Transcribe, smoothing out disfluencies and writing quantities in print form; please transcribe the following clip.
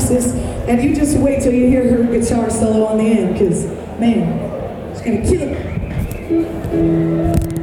Alexis, and you just wait till you hear her guitar solo on the end, because, man, it's gonna kill it.